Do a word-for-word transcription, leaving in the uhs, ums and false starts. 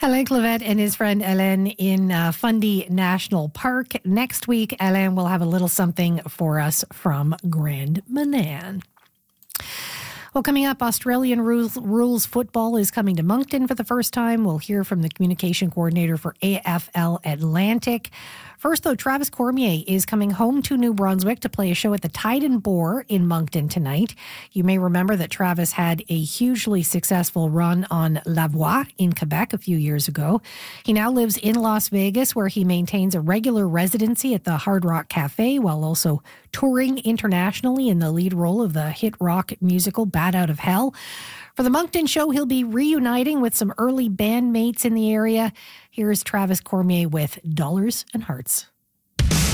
Alain Clavette and his friend Alain in uh, Fundy National Park. Next week, Alain will have a little something for us from Grand Manan. Well, coming up, Australian rules, rules football is coming to Moncton for the first time. We'll hear from the communication coordinator for A F L Atlantic. First, though, Travis Cormier is coming home to New Brunswick to play a show at the Tide and Boar in Moncton tonight. You may remember that Travis had a hugely successful run on La Voix in Quebec a few years ago. He now lives in Las Vegas, where he maintains a regular residency at the Hard Rock Cafe, while also touring internationally in the lead role of the hit rock musical Bat Out of Hell. For the Moncton show, he'll be reuniting with some early bandmates in the area. Here's Travis Cormier with Dollars and Hearts.